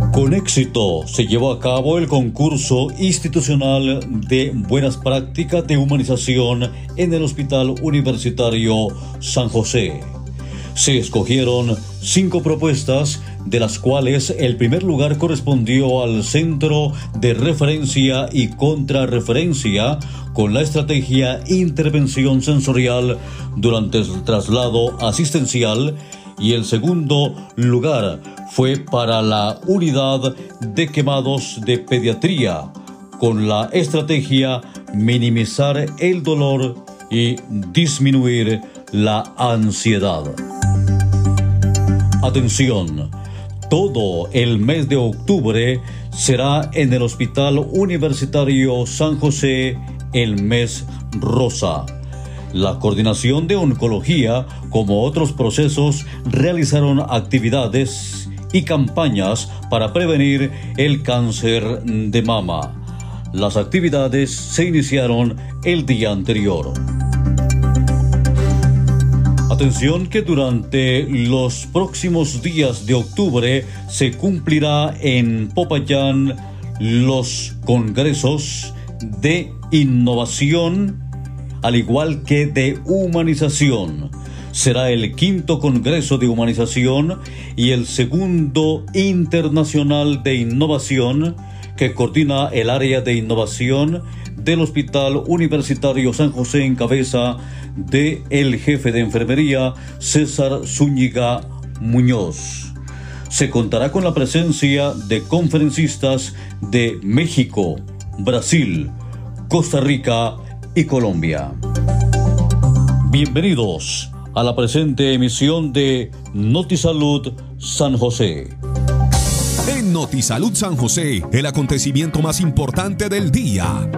Con éxito se llevó a cabo el concurso institucional de buenas prácticas de humanización en el Hospital Universitario San José. Se escogieron 5 propuestas, de las cuales el primer lugar correspondió al Centro de Referencia y Contrarreferencia con la estrategia Intervención Sensorial durante el traslado asistencial, y el segundo lugar fue para la Unidad de Quemados de Pediatría con la estrategia Minimizar el dolor y disminuir la ansiedad. Atención, todo el mes de octubre será en el Hospital Universitario San José el mes rosa. La Coordinación de Oncología, como otros procesos, realizaron actividades y campañas para prevenir el cáncer de mama. Las actividades se iniciaron el día anterior. Atención que durante los próximos días de octubre se cumplirá en Popayán los congresos de innovación, al igual que de humanización. Será el 5º Congreso de Humanización y el 2º Internacional de Innovación, que coordina el área de innovación del Hospital Universitario San José en cabeza de el jefe de enfermería César Zúñiga Muñoz. Se contará con la presencia de conferencistas de México, Brasil, Costa Rica y Colombia. Bienvenidos a la presente emisión de Notisalud San José. En Notisalud San José, el acontecimiento más importante del día.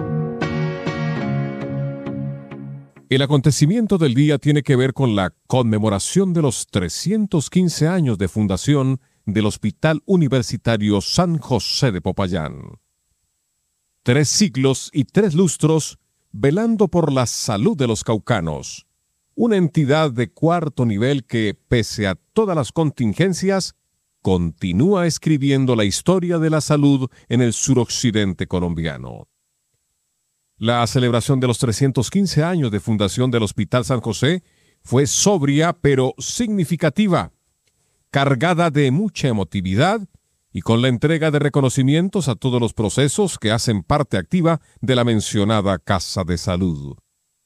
El acontecimiento del día tiene que ver con la conmemoración de los 315 años de fundación del Hospital Universitario San José de Popayán. 3 siglos y 3 lustros velando por la salud de los caucanos. Una entidad de 4º nivel que, pese a todas las contingencias, continúa escribiendo la historia de la salud en el suroccidente colombiano. La celebración de los 315 años de fundación del Hospital San José fue sobria pero significativa, cargada de mucha emotividad y con la entrega de reconocimientos a todos los procesos que hacen parte activa de la mencionada Casa de Salud.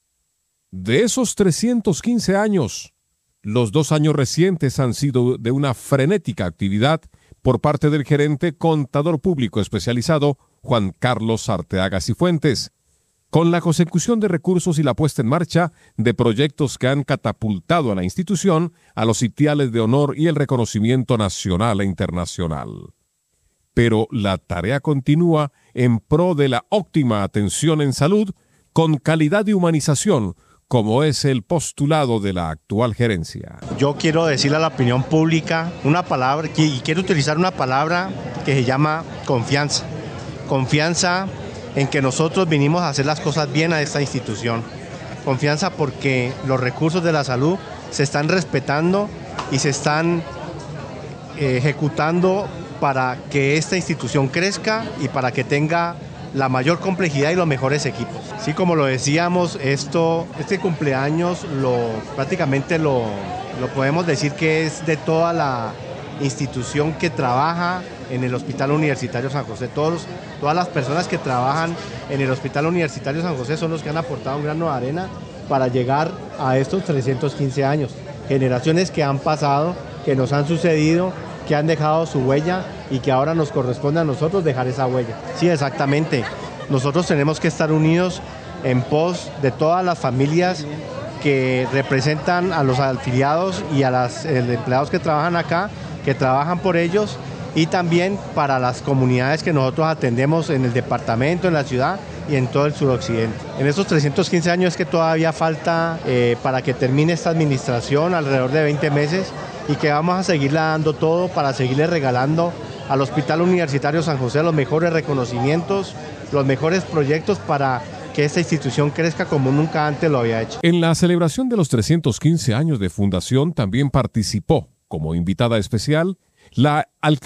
De esos 315 años, los 2 años recientes han sido de una frenética actividad por parte del gerente contador público especializado Juan Carlos Arteaga Cifuentes, con la consecución de recursos y la puesta en marcha de proyectos que han catapultado a la institución a los sitiales de honor y el reconocimiento nacional e internacional. Pero la tarea continúa en pro de la óptima atención en salud con calidad de humanización, como es el postulado de la actual gerencia. Yo quiero decirle a la opinión pública una palabra, y quiero utilizar una palabra que se llama confianza. Confianza en que nosotros vinimos a hacer las cosas bien a esta institución. Confianza porque los recursos de la salud se están respetando y se están ejecutando para que esta institución crezca y para que tenga la mayor complejidad y los mejores equipos. Sí, como lo decíamos, este cumpleaños prácticamente lo podemos decir que es de toda la institución que trabaja en el Hospital Universitario San José. Todas las personas que trabajan en el Hospital Universitario San José son los que han aportado un grano de arena para llegar a estos 315 años. Generaciones que han pasado, que nos han sucedido, que han dejado su huella y que ahora nos corresponde a nosotros dejar esa huella. Sí, exactamente. Nosotros tenemos que estar unidos en pos de todas las familias que representan a los afiliados y a los empleados que trabajan acá, que trabajan por ellos, y también para las comunidades que nosotros atendemos en el departamento, en la ciudad y en todo el suroccidente. En estos 315 años es que todavía falta para que termine esta administración, alrededor de 20 meses, y que vamos a seguirle dando todo para seguirle regalando al Hospital Universitario San José los mejores reconocimientos, los mejores proyectos para que esta institución crezca como nunca antes lo había hecho. En la celebración de los 315 años de fundación también participó, como invitada especial, la alcaldesa